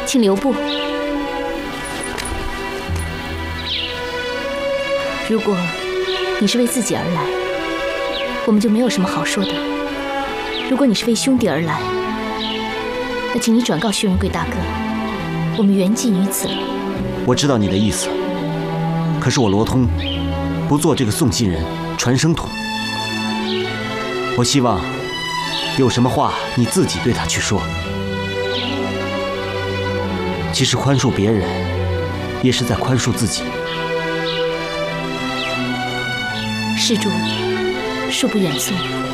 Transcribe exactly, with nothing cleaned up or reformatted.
请留步。如果你是为自己而来，我们就没有什么好说的；如果你是为兄弟而来，那请你转告薛仁贵大哥，我们缘尽于此了。 我知道你的意思，可是我罗通不做这个送信人、传声筒。我希望有什么话你自己对他去说。其实宽恕别人，也是在宽恕自己。 施主，恕不远送。